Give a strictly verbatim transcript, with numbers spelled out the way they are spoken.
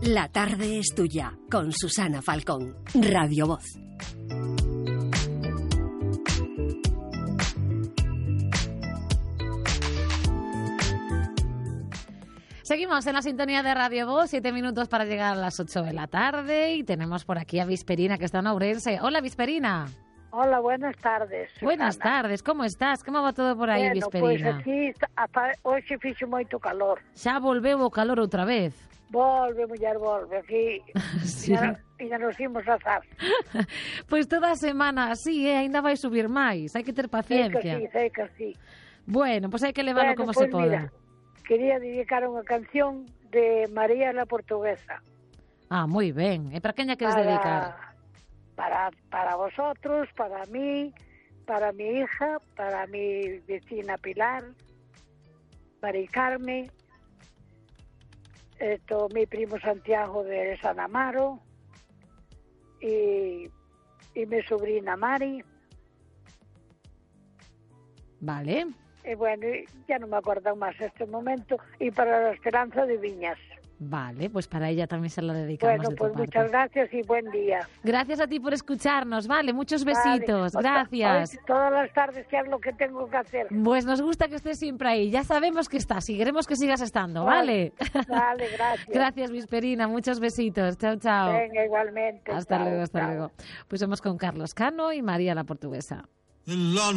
La tarde es tuya, con Susana Falcón, Radio Voz. Seguimos en la sintonía de Radio Voz, siete minutos para llegar a las ocho de la tarde y tenemos por aquí a Visperina, que está en Ourense. Hola, Visperina. Hola, buenas tardes, Susana. Buenas tardes, como estás? Como va todo por aí, bueno, Visperina? Pois aquí, hoxe fixo moito calor. Xa volveu o calor outra vez. Volve, muller, volve, aquí. Sí. Ya, ya nos imos azar. Pois toda a semana así, eh? Ainda vai subir máis, hai que ter paciencia. Sei que sí, sei que sí. Bueno, pois hai que leválo bueno, como se pues poda. Mira, quería dedicar unha canción de María la Portuguesa. Ah, moi ben. E para quen a queres para, dedicar? Para, para vosotros, para mí, para mi hija, para mi vecina Pilar, Mari Carmen, esto, mi primo Santiago de San Amaro y, y mi sobrina Mari. Vale. Y bueno, ya no me acuerdo más este momento. Y para la Esperanza de Viñas. Vale, pues para ella también se la dedicamos. Bueno, de pues tu muchas parte. gracias y buen día. Gracias a ti por escucharnos, vale, muchos besitos, Vale. gracias. Hoy, todas las tardes que es lo que tengo que hacer. Pues nos gusta que estés siempre ahí, ya sabemos que estás y queremos que sigas estando, ¿vale? Vale, gracias. Gracias, Visperina, muchos besitos, chao, chao. Venga, igualmente. Hasta chao, luego, hasta chao. luego. Pues somos con Carlos Cano y María la Portuguesa.